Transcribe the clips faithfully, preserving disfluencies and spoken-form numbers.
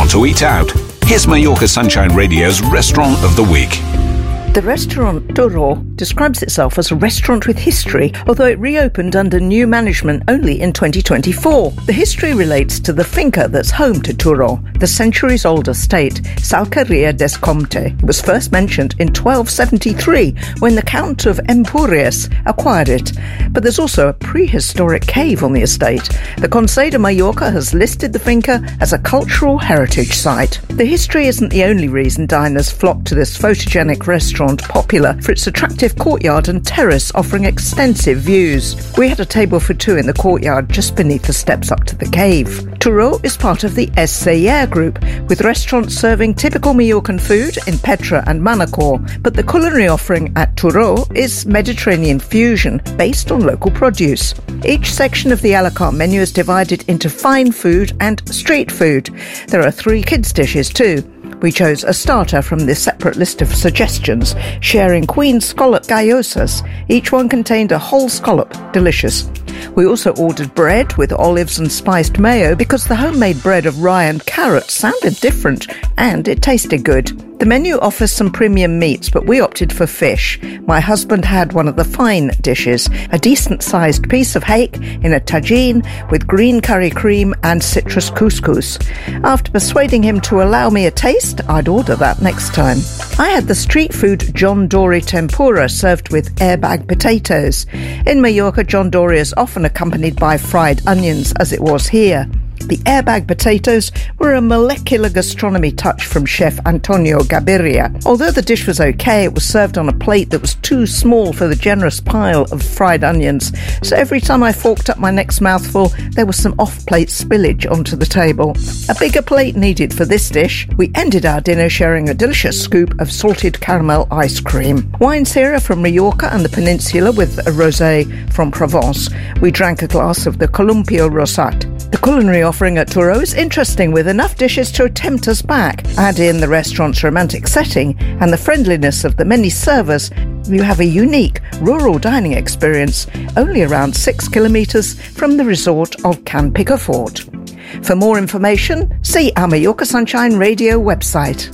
Want to eat out? Here's Mallorca Sunshine Radio's Restaurant of the Week. The restaurant Turó describes itself as a restaurant with history, although it reopened under new management only in twenty twenty-four. The history relates to the finca that's home to Turó, the centuries-old estate, S'Alqueria des Comtes. It was first mentioned in twelve seventy-three when the Count of Empúries acquired it. But there's also a prehistoric cave on the estate. The Consell de Mallorca has listed the finca as a cultural heritage site. The history isn't the only reason diners flock to this photogenic restaurant, popular for its attractive courtyard and terrace offering extensive views. We had a table for two in the courtyard just beneath the steps up to the cave. Turó is part of the Es Celler group, with restaurants serving typical Mallorcan food in Petra and Manacor, but the culinary offering at Turó is Mediterranean fusion based on local produce. Each section of the a la carte menu is divided into fine food and street food. There are three kids' dishes too. We chose a starter from this separate list of suggestions, sharing Queen scallop gallosas. Each one contained a whole scallop, delicious. We also ordered bread with olives and spiced mayo because the homemade bread of rye and carrot sounded different and it tasted good. The menu offers some premium meats, but we opted for fish. My husband had one of the fine dishes, a decent-sized piece of hake in a tagine with green curry cream and citrus couscous. After persuading him to allow me a taste, I'd order that next time. I had the street food John Dory tempura served with airbag potatoes. In Mallorca, John Dory is often accompanied by fried onions, as it was here. The airbag potatoes were a molecular gastronomy touch from chef Antonio Gaviria. Although the dish was okay, it was served on a plate that was too small for the generous pile of fried onions. So every time I forked up my next mouthful, there was some off-plate spillage onto the table. A bigger plate needed for this dish. We ended our dinner sharing a delicious scoop of salted caramel ice cream. Wines here are from Mallorca and the Peninsula with a rosé from Provence. We drank a glass of the Columpio Rosat. The culinary offering at Turó is interesting, with enough dishes to tempt us back. Add in the restaurant's romantic setting and the friendliness of the many servers, you have a unique rural dining experience only around six kilometres from the resort of Can Picafort. For more information, see our Mallorca Sunshine Radio website.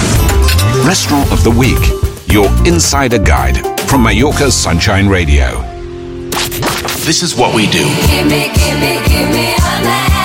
Restaurant of the Week, your insider guide from Mallorca Sunshine Radio. This is what we do. Give me, give me, give me all that.